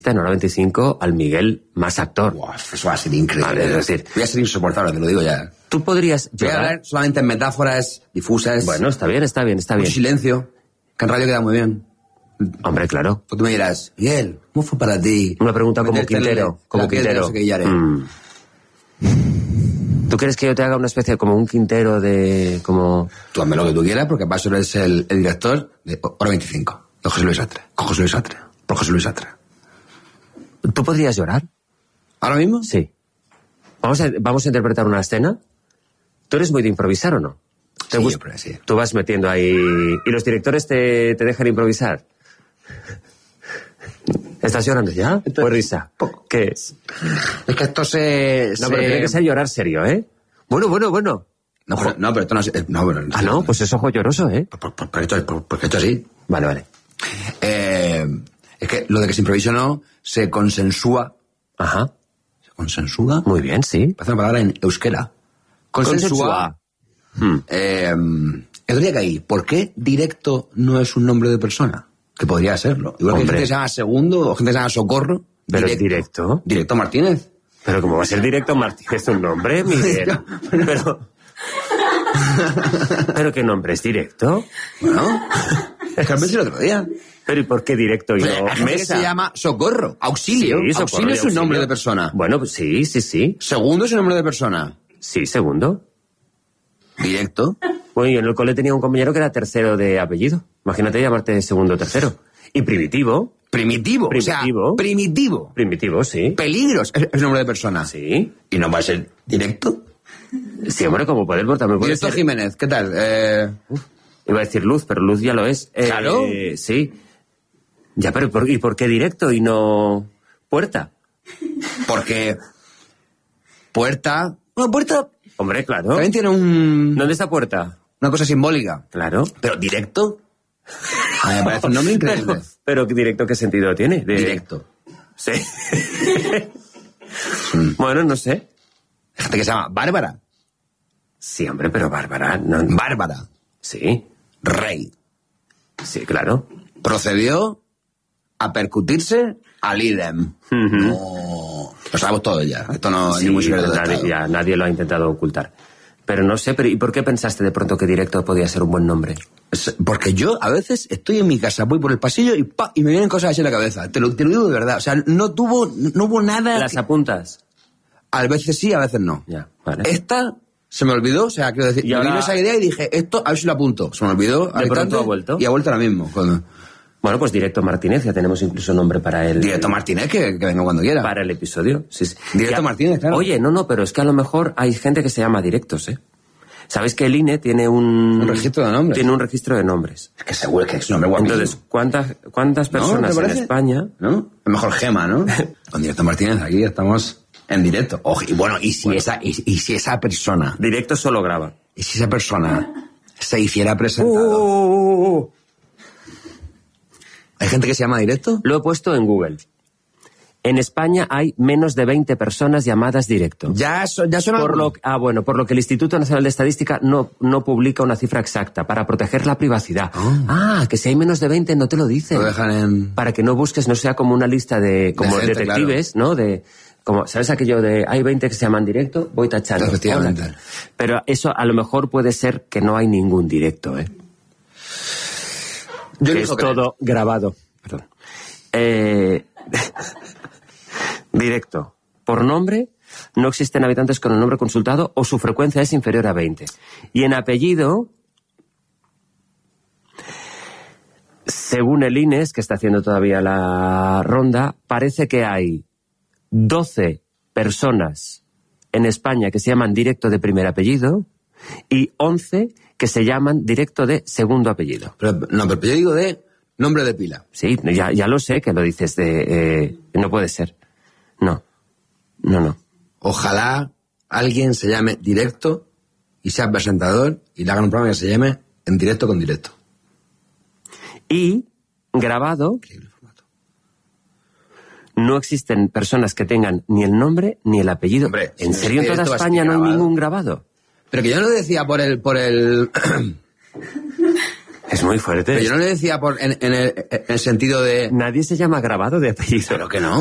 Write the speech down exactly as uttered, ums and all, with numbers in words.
en hora veinticinco al Miguel más actor. Wow, eso va a ser increíble. Vale, es decir, voy a ser insoportable, te lo digo ya. Tú podrías Voy a llorar. hablar solamente en metáforas difusas. Bueno, está bien, está bien, está Un bien. silencio, que en radio queda muy bien. Hombre, claro. Pues tú me dirás, Miguel, ¿cómo fue para ti? Una pregunta como meterte en Quintero. la- Como la piel de Quintero. no sé qué ya haré? Mm. ¿Tú quieres que yo te haga una especie como un Quintero de... como... Tú hazme lo que tú quieras, porque para eso eres el, el director de Hora veinticinco. De José Luis Atre. Con José Luis Atre. Por José Luis Atre. ¿Tú podrías llorar? ¿Ahora mismo? Sí. Vamos a, vamos a interpretar una escena. ¿Tú eres muy de improvisar o no? ¿Te Sí, gusta? pero sí. Tú vas metiendo ahí... ¿Y los directores te, te dejan improvisar? ¿Estás llorando ya? Pues risa. ¿Qué es? Es que esto se... No, se... pero tiene que ser llorar serio, ¿eh? Bueno, bueno, bueno. No, pero, no, pero esto no es... eh, No, pero, Ah, no, pues es ojo lloroso, ¿eh? Por, por, por esto, por, porque esto así. Vale, vale. Eh, es que lo de que se improvisa o no, se consensúa. Ajá. ¿Se consensúa? Muy bien, sí. Parece una palabra en euskera. Consensúa. Hmm. Eh, el día que hay, ¿por qué directo no es un nombre de persona? Que podría serlo. Igual que hay Hombre. gente que se llama Segundo o gente que se llama Socorro. Pero es directo. Directo Martínez. Pero como va a ser directo Martínez un nombre, Miguel. Pero... ¿Pero qué nombre es directo? Bueno, es que al menos el otro día. ¿Pero y por qué directo y Hay no gente que mesa? se llama Socorro. Auxilio. Sí, Socorro auxilio y es un auxilio. nombre de persona. Bueno, pues sí, sí, sí. Segundo es un nombre de persona. Sí, segundo. Directo. Bueno, yo en el cole tenía un compañero que era tercero de apellido. Imagínate llamarte segundo o tercero. Y primitivo. Primitivo. Primitivo. O sea, primitivo. Primitivo, sí. Peligros es, es nombre de persona. Sí. ¿Y no va a ser directo? Sí, hombre, como poder, pues también puede Directo ser... Jiménez, ¿qué tal? Eh, Iba a decir Luz, pero Luz ya lo es. Eh, Claro. Sí. Ya, pero ¿por, ¿y por qué directo y no puerta? porque Puerta... Bueno, Puerta Hombre, claro. también tiene un, ¿Dónde está puerta? una cosa simbólica. Claro. Pero directo... A mí me parece un nombre increíble. Pero, pero directo, ¿qué sentido tiene? De- Directo. Sí. Bueno, no sé. Hay gente que se llama Bárbara. Sí, hombre, pero Bárbara, no... Bárbara. Sí, Rey. sí, claro. Procedió a percutirse al idem. Ujú. No... Lo sabemos todo ya. Esto no Sí, es ningún secreto de nadie, Estado. ya, nadie lo ha intentado ocultar. Pero no sé, pero ¿y por qué pensaste de pronto que directo podía ser un buen nombre? Es- Porque yo a veces estoy en mi casa, voy por el pasillo y pa, y me vienen cosas así en la cabeza. Te lo, te lo digo de verdad. O sea, no tuvo, no hubo nada. ¿Las que- apuntas? A veces sí, a veces no. Ya, vale. Esta se me olvidó, o sea, quiero decir, Y me ahora- vino esa idea y dije, esto, a ver si lo apunto. Se me olvidó. al pronto instante, ha vuelto. Y ha vuelto ahora mismo. Cuando... Bueno, pues Directo Martínez, ya tenemos incluso nombre para el... Directo Martínez, que, que venga cuando quiera. Para el episodio. Sí, sí. Directo Ya- Martínez, claro. Oye, no, no, pero es que a lo mejor hay gente que se llama Directos, ¿eh? ¿Sabes que el I N E tiene un... Un registro de nombres. Tiene un registro de nombres. Es que seguro que es un nombre guapísimo. Entonces, ¿cuántas, cuántas ¿No? personas ¿Te en parece? España... ¿No? Es mejor Gema, ¿no? Con Directo Martínez, aquí estamos en directo. Ojo, y bueno, y si, Esa, y, y si esa persona, Directo solo graba. y si esa persona se hiciera presentado... Uh, ¿Hay gente que se llama directo? Lo he puesto en Google. En España hay menos de veinte personas llamadas Directo. Ya, so- ya son Por lo, algunos. ah, bueno, por lo que el Instituto Nacional de Estadística no, no publica una cifra exacta para proteger la privacidad. Ah, que si hay menos de veinte no te lo dicen. Lo dejan en... Para que no busques, no sea como una lista de como De gente, detectives, ¿no? De como ¿sabes aquello de hay veinte que se llaman directo? Voy tachando. Efectivamente. Hola. Pero eso a lo mejor puede ser que no hay ningún directo, ¿eh? Yo Que elijo es creer. todo grabado. Perdón. Eh, directo. Por nombre, no existen habitantes con el nombre consultado o su frecuencia es inferior a veinte. Y en apellido, según el I N E S, que está haciendo todavía la ronda, parece que hay doce personas en España que se llaman directo de primer apellido y once que se llaman directo de segundo apellido. Pero, no, pero yo digo de nombre de pila. Sí, ya, ya lo sé que lo dices de... Eh, no puede ser. No. No, no. Ojalá alguien se llame directo y sea presentador y le hagan un programa que se llame En Directo con Directo. Y grabado, Increíble formato. no existen personas que tengan ni el nombre ni el apellido. Hombre, ¿En si serio en es que toda esto va a ser España no hay grabado. ningún grabado? Pero que yo no lo decía por el... por el Es muy fuerte. Pero yo no le decía por, en, en, el, en el sentido de... Nadie se llama Grabado de apellido. Claro que no.